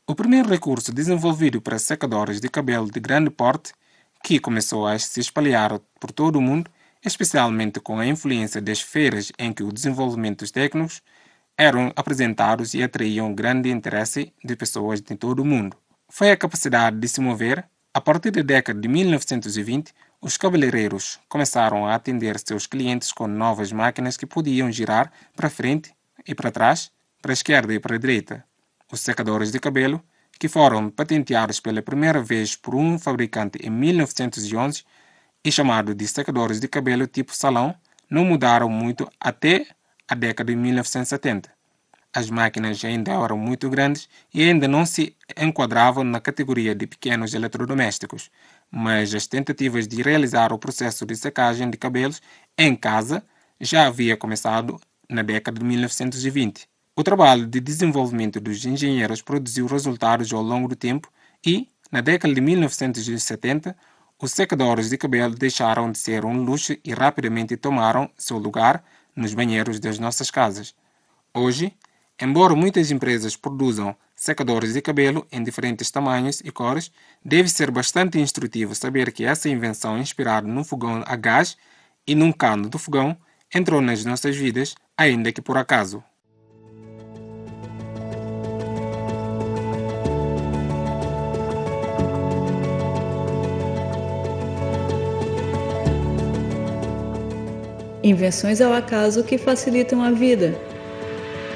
O primeiro recurso desenvolvido para secadores de cabelo de grande porte, que começou a se espalhar por todo o mundo, especialmente com a influência das feiras em que os desenvolvimentos técnicos eram apresentados e atraíam grande interesse de pessoas de todo o mundo. Foi a capacidade de se mover. A partir da década de 1920, os cabeleireiros começaram a atender seus clientes com novas máquinas que podiam girar para frente e para trás, para a esquerda e para a direita. Os secadores de cabelo, que foram patenteados pela primeira vez por um fabricante em 1911 e chamados de secadores de cabelo tipo salão, não mudaram muito até a década de 1970. As máquinas ainda eram muito grandes e ainda não se enquadravam na categoria de pequenos eletrodomésticos, mas as tentativas de realizar o processo de secagem de cabelos em casa já havia começado na década de 1920. O trabalho de desenvolvimento dos engenheiros produziu resultados ao longo do tempo e, na década de 1970, os secadores de cabelo deixaram de ser um luxo e rapidamente tomaram seu lugar nos banheiros das nossas casas. Hoje, embora muitas empresas produzam secadores de cabelo em diferentes tamanhos e cores, deve ser bastante instrutivo saber que essa invenção inspirada num fogão a gás e num cano do fogão entrou nas nossas vidas, ainda que por acaso. Invenções ao acaso que facilitam a vida.